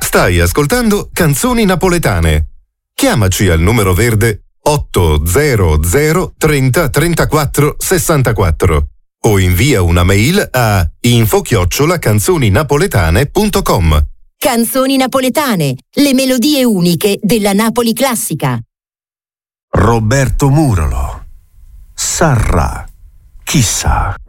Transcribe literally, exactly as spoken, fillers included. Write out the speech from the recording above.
Stai ascoltando Canzoni Napoletane. Chiamaci al numero verde otto zero zero trenta trentaquattro sessantaquattro o invia una mail a info chiocciola canzoninapoletane punto com. Canzoni Napoletane, le melodie uniche della Napoli classica. Roberto Murolo. Sarà. Chissà.